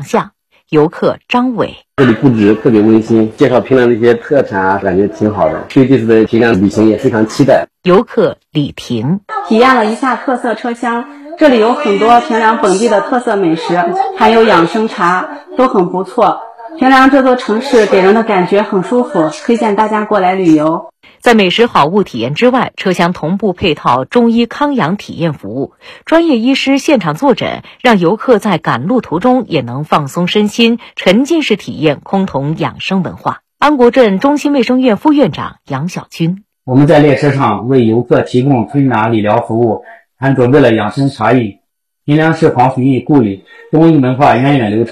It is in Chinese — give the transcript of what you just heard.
强项。游客张伟， 这里布置特别温馨，介绍平凉的一些特产，感觉挺好的，对这次的平凉旅行也非常期待。 游客李婷， 体验了一下特色车厢，这里有很多平凉本地的特色美食，还有养生茶，都很不错。平凉这座城市给人的感觉很舒服，推荐大家过来旅游。 在美食好物体验之外，车厢同步配套中医康养体验服务，专业医师现场坐诊，让游客在赶路途中也能放松身心，沉浸式体验崆峒养生文化。安国镇中心卫生院副院长杨小军， 我们在列车上为游客提供推拿理疗服务，还准备了养生茶饮。平凉是黄甫谥故里，中医文化源远流长。